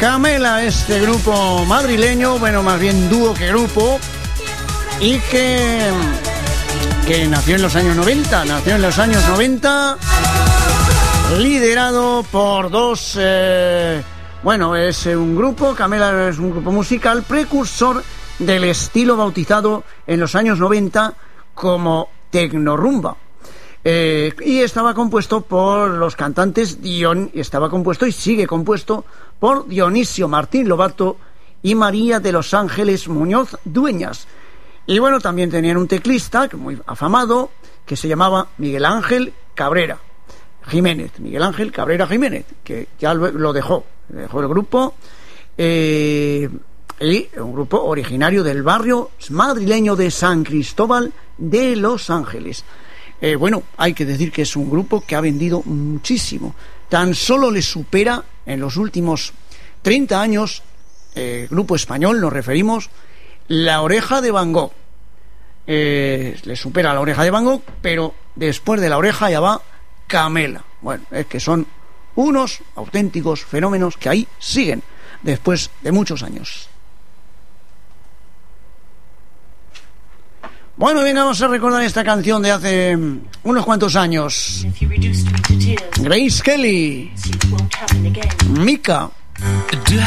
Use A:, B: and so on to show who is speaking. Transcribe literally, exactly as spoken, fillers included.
A: Camela, este grupo madrileño, bueno, más bien dúo que grupo, y que, que nació en los años noventa, nació en los años noventa, liderado por dos, eh, bueno, es un grupo, Camela es un grupo musical precursor del estilo bautizado en los años noventa como tecnorumba. Eh, y estaba compuesto por los cantantes Dion, y estaba compuesto y sigue compuesto por Dionisio Martín Lobato y María de los Ángeles Muñoz Dueñas. Y bueno, también tenían un teclista muy afamado que se llamaba Miguel Ángel Cabrera Jiménez, Miguel Ángel Cabrera Jiménez, que ya lo, lo dejó, dejó el grupo, eh, y un grupo originario del barrio madrileño de San Cristóbal de Los Ángeles. Eh, bueno, hay que decir que es un grupo que ha vendido muchísimo. Tan solo le supera en los últimos treinta años, eh, grupo español, nos referimos, La Oreja de Van Gogh. Eh, le supera La Oreja de Van Gogh, pero después de La Oreja ya va Camela. Bueno, es que son unos auténticos fenómenos que ahí siguen después de muchos años. Bueno, venga, vamos a recordar esta canción de hace unos cuantos años. Grace Kelly, Mika.